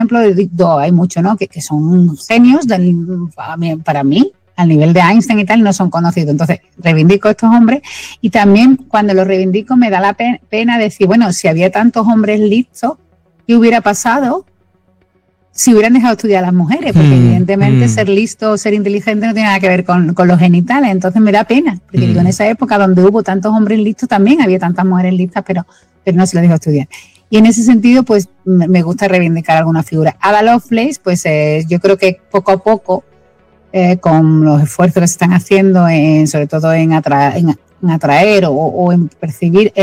ejemplo, hay muchos, ¿no? Que son genios para mí, al nivel de Einstein y tal, no son conocidos. Entonces, reivindico a estos hombres y también cuando los reivindico me da la pena decir, bueno, si había tantos hombres listos, ¿qué hubiera pasado si hubieran dejado estudiar a las mujeres? Porque evidentemente ser listo o ser inteligente no tiene nada que ver con los genitales. Entonces me da pena, porque digo, en esa época donde hubo tantos hombres listos también había tantas mujeres listas, pero no se les dejó estudiar. Y en ese sentido, pues me gusta reivindicar alguna figura. Ada Lovelace, pues yo creo que poco a poco, con los esfuerzos que se están haciendo, sobre todo en atraer o en percibir,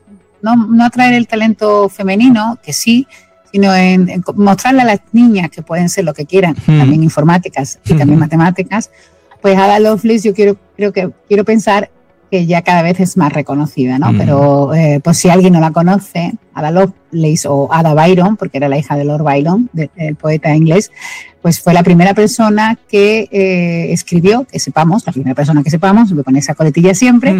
no atraer el talento femenino, que sí, sino en mostrarle a las niñas que pueden ser lo que quieran, también informáticas y también matemáticas, pues Ada Lovelace yo quiero pensar que ya cada vez es más reconocida, ¿no? Pero pues si alguien no la conoce, Ada Lovelace o Ada Byron, porque era la hija de Lord Byron, el poeta inglés, pues fue la primera persona que escribió, la primera persona que sepamos, me pone esa coletilla siempre,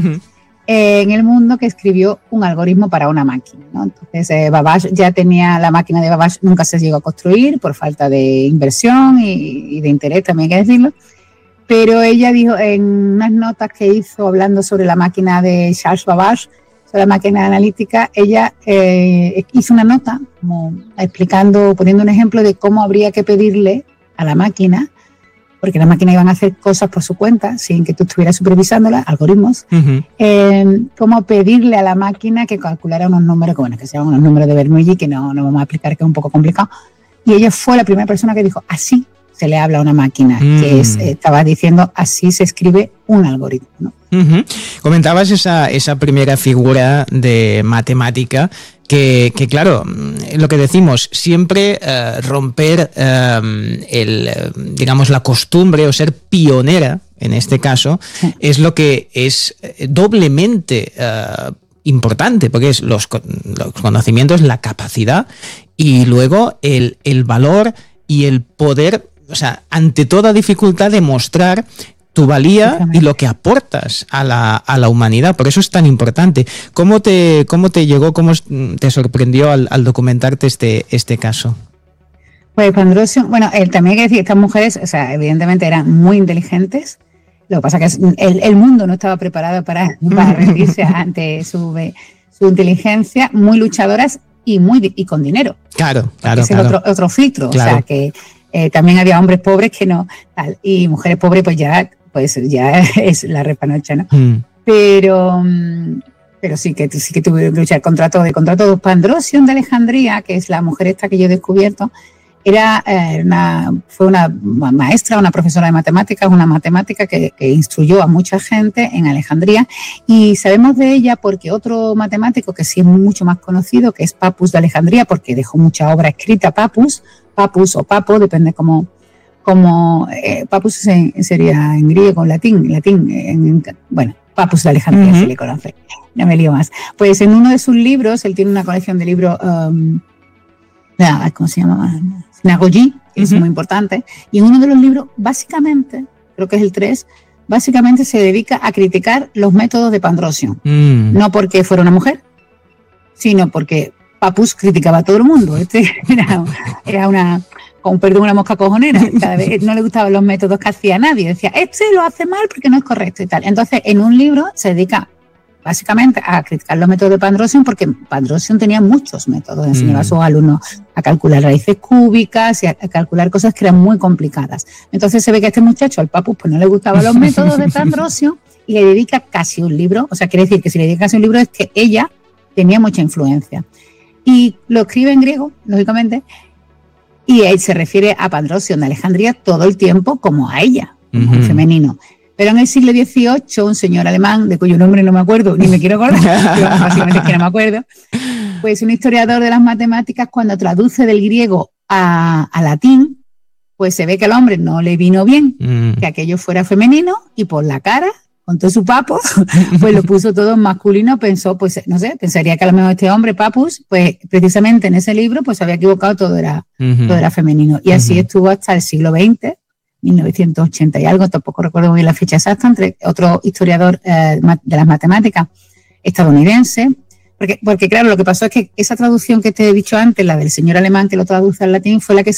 en el mundo, que escribió un algoritmo para una máquina, ¿no? Entonces Babbage ya tenía, la máquina de Babbage nunca se llegó a construir por falta de inversión y de interés, también hay que decirlo. Pero ella dijo en unas notas que hizo hablando sobre la máquina de Charles Babbage, sobre la máquina analítica, ella hizo una nota como explicando, poniendo un ejemplo de cómo habría que pedirle a la máquina, porque la máquina iban a hacer cosas por su cuenta, sin que tú estuvieras supervisándola, algoritmos, cómo pedirle a la máquina que calculara unos números, que se llaman unos números de Bernoulli, que no vamos a explicar, que es un poco complicado. Y ella fue la primera persona que dijo, así se le habla a una máquina, que estaba diciendo, así se escribe un algoritmo, ¿no? Comentabas esa primera figura de matemática que claro, lo que decimos, siempre romper digamos, la costumbre o ser pionera, en este caso, es lo que es doblemente importante, porque es los conocimientos, la capacidad y luego el valor y el poder, o sea, ante toda dificultad, demostrar tu valía y lo que aportas a la humanidad. Por eso es tan importante. ¿Cómo te llegó, cómo te sorprendió al documentarte este caso? Pues Pandrosion, también hay que decir que estas mujeres, o sea, evidentemente eran muy inteligentes. Lo que pasa es que el mundo no estaba preparado para rendirse ante su inteligencia, muy luchadoras y con dinero. Claro. Ese es otro filtro. Claro. O sea, que también había hombres pobres que no, tal, y mujeres pobres pues ya es la repanocha, ¿no? Pero sí que tuvieron que luchar contra todo. Pandrosion de Alejandría, que es la mujer esta que yo he descubierto, fue una maestra, una profesora de matemáticas, una matemática que instruyó a mucha gente en Alejandría, y sabemos de ella porque otro matemático que sí es mucho más conocido, que es Pappus de Alejandría, porque dejó mucha obra escrita, Pappus o Papo, depende como Pappus sería en griego, latín, Pappus de Alejandría se le conoce, no me lío más. Pues en uno de sus libros, él tiene una colección de libros, ¿cómo se llama? Nagogi, que es muy importante, y en uno de los libros, básicamente, creo que es el 3, básicamente se dedica a criticar los métodos de Pandrosion, no porque fuera una mujer, sino porque Pappus criticaba a todo el mundo. Era una mosca cojonera. Cada vez no le gustaban los métodos que hacía nadie. Decía, lo hace mal porque no es correcto y tal. Entonces, en un libro se dedica básicamente a criticar los métodos de Pandrosion, porque Pandrosion tenía muchos métodos. Enseñaba a sus alumnos a calcular raíces cúbicas y a calcular cosas que eran muy complicadas. Entonces se ve que a este muchacho, al Pappus, pues no le gustaban los métodos de Pandrosion y le dedica casi un libro. O sea, quiere decir que si le dedica casi un libro es que ella tenía mucha influencia. Y lo escribe en griego, lógicamente, y él se refiere a Pandrosion de Alejandría todo el tiempo como a ella, como en femenino. Pero en el siglo XVIII, un señor alemán, de cuyo nombre no me acuerdo, ni me quiero acordar, básicamente es que no me acuerdo, pues un historiador de las matemáticas, cuando traduce del griego a latín, pues se ve que al hombre no le vino bien que aquello fuera femenino, y por la cara, con todo su papo, pues lo puso todo en masculino. Pensó, pues no sé, pensaría que a lo mejor este hombre, Pappus, pues precisamente en ese libro pues se había equivocado, todo era femenino. Y así estuvo hasta el siglo XX, 1980 y algo, tampoco recuerdo bien la fecha exacta, entre otro historiador de las matemáticas estadounidense, porque claro, lo que pasó es que esa traducción que te he dicho antes, la del señor alemán que lo traduce al latín, fue la que